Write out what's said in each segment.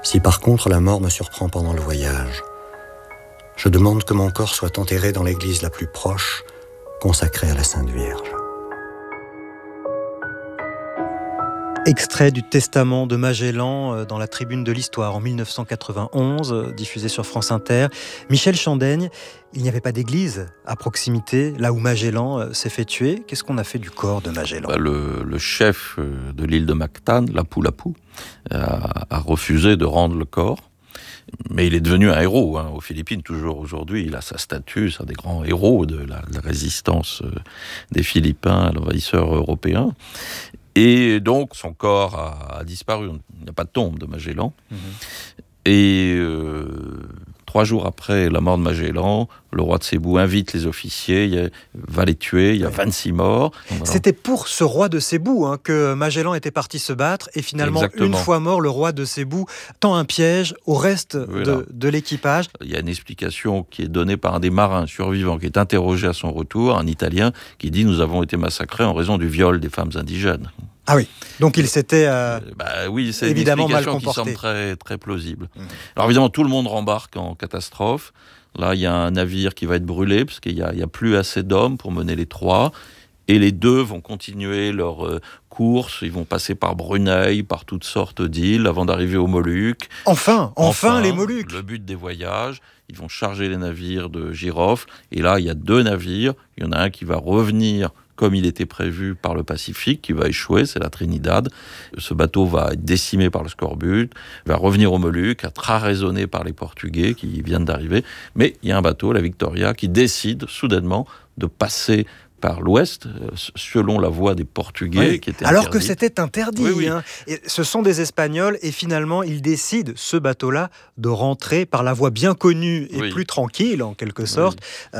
Si par contre la mort me surprend pendant le voyage, je demande que mon corps soit enterré dans l'église la plus proche, consacrée à la Sainte Vierge. Extrait du Testament de Magellan dans la Tribune de l'Histoire en 1991, diffusé sur France Inter. Michel Chandaigne, il n'y avait pas d'église à proximité, là où Magellan s'est fait tuer. Qu'est-ce qu'on a fait du corps de Magellan ? Le chef de l'île de Mactan, Lapu-Lapu, a refusé de rendre le corps. Mais il est devenu un héros, aux Philippines, toujours aujourd'hui. Il a sa statue, c'est un des grands héros de la résistance des Philippins à l'envahisseur européen. Et donc, son corps a disparu. Il n'y a pas de tombe de Magellan. Et 3 jours après la mort de Magellan, le roi de Cébou invite les officiers, va les tuer, il y a 26 morts. Voilà. C'était pour ce roi de Cébou que Magellan était parti se battre, et finalement, Exactement. Une fois mort, le roi de Cébou tend un piège au reste de l'équipage. Il y a une explication qui est donnée par un des marins survivants, qui est interrogé à son retour, un Italien, qui dit « Nous avons été massacrés en raison du viol des femmes indigènes ». Ah oui, donc il s'était oui, c'est évidemment une mal explication comporté. qui semble très, très plausible. Alors évidemment, tout le monde rembarque en catastrophe. Là, il y a un navire qui va être brûlé, parce qu'il n'y a plus assez d'hommes pour mener les 3. Et les 2 vont continuer leur course. Ils vont passer par Brunei, par toutes sortes d'îles, avant d'arriver aux Moluques. Enfin, les Moluques. Le but des voyages, ils vont charger les navires de girofle. Et là, il y a 2 navires. Il y en a un qui va revenir comme il était prévu par le Pacifique, qui va échouer, c'est la Trinidad. Ce bateau va être décimé par le scorbut, va revenir aux Moluques, être arraisonné par les Portugais qui viennent d'arriver. Mais il y a un bateau, la Victoria, qui décide soudainement de passer par l'ouest, selon la voie des Portugais, qui était alors interdite. que c'était interdit. Oui. Et ce sont des Espagnols, et finalement, ils décident, ce bateau-là, de rentrer par la voie bien connue et plus tranquille, en quelque sorte,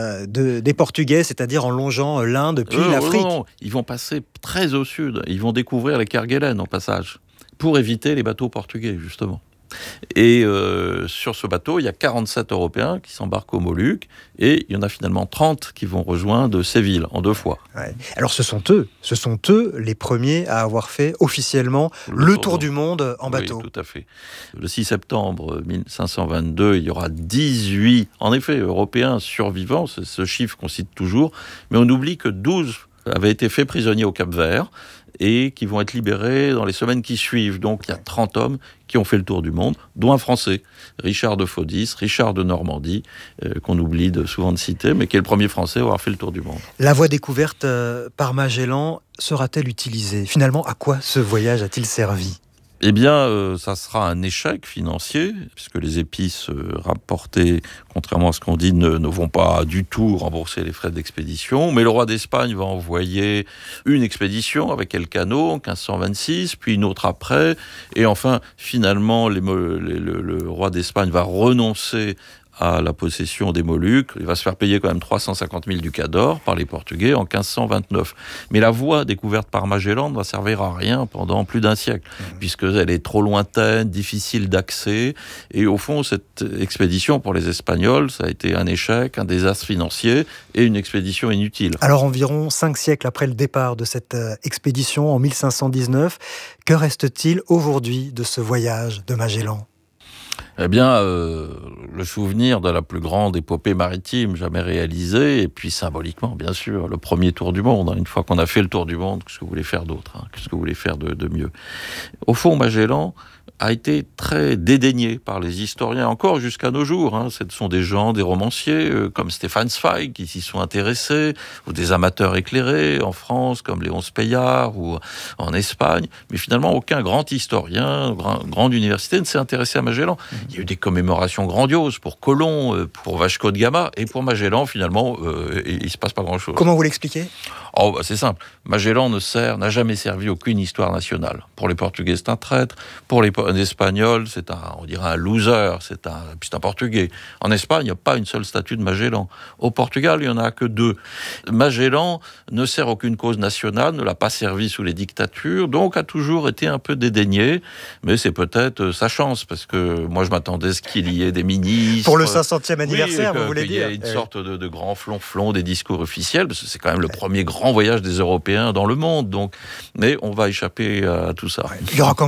des Portugais, c'est-à-dire en longeant l'Inde puis l'Afrique. Non, ils vont passer très au sud. Ils vont découvrir les Kerguelen, en passage, pour éviter les bateaux portugais, justement. Et sur ce bateau, il y a 47 Européens qui s'embarquent aux Moluques, et il y en a finalement 30 qui vont rejoindre Séville en 2 fois. Ouais. Alors ce sont eux les premiers à avoir fait officiellement le tour du monde en bateau. Oui, tout à fait. Le 6 septembre 1522, il y aura 18, en effet, Européens survivants, c'est ce chiffre qu'on cite toujours, mais on oublie que 12 avaient été faits prisonniers au Cap-Vert, et qui vont être libérés dans les semaines qui suivent. Donc il y a 30 hommes qui ont fait le tour du monde, dont un Français, Richard de Faudis, Richard de Normandie, qu'on oublie souvent de citer, mais qui est le premier Français à avoir fait le tour du monde. La voie découverte par Magellan sera-t-elle utilisée ? Finalement, à quoi ce voyage a-t-il servi ? Eh bien, ça sera un échec financier, puisque les épices rapportées, contrairement à ce qu'on dit, ne vont pas du tout rembourser les frais d'expédition. Mais le roi d'Espagne va envoyer une expédition avec Elcano en 1526, puis une autre après. Et enfin, finalement, le roi d'Espagne va renoncer à la possession des Moluques. Il va se faire payer quand même 350 000 ducats d'or par les Portugais en 1529. Mais la voie découverte par Magellan ne va servir à rien pendant plus d'un siècle, puisqu'elle est trop lointaine, difficile d'accès. Et au fond, cette expédition pour les Espagnols, ça a été un échec, un désastre financier et une expédition inutile. Alors environ 5 siècles après le départ de cette expédition en 1519, que reste-t-il aujourd'hui de ce voyage de Magellan ? Eh bien, le souvenir de la plus grande épopée maritime jamais réalisée, et puis symboliquement, bien sûr, le premier tour du monde. Une fois qu'on a fait le tour du monde, qu'est-ce que vous voulez faire d'autre ? Qu'est-ce que vous voulez faire de mieux ? Au fond, Magellan a été très dédaigné par les historiens, encore jusqu'à nos jours. Ce sont des gens, des romanciers, comme Stéphane Zweig, qui s'y sont intéressés, ou des amateurs éclairés en France, comme Léon Speyard, ou en Espagne. Mais finalement, aucun grand historien, grande université ne s'est intéressé à Magellan. Il y a eu des commémorations grandioses pour Colomb, pour Vasco de Gama, et pour Magellan, finalement, il ne se passe pas grand-chose. Comment vous l'expliquez ? C'est simple. Magellan n'a jamais servi aucune histoire nationale. Pour les Portugais, c'est un traître. Pour les Espagnols, on dirait un loser. C'est un Portugais. En Espagne, il n'y a pas une seule statue de Magellan. Au Portugal, il n'y en a que 2. Magellan ne sert aucune cause nationale, ne l'a pas servi sous les dictatures, donc a toujours été un peu dédaigné. Mais c'est peut-être sa chance, parce que moi, je m'attendais à ce qu'il y ait des ministres. Pour le 500e anniversaire, vous voulez dire ? Il y ait une sorte de grand flonflon des discours officiels, parce que c'est quand même le premier grand voyage des Européens dans le monde. Mais on va échapper à tout ça. Il y aura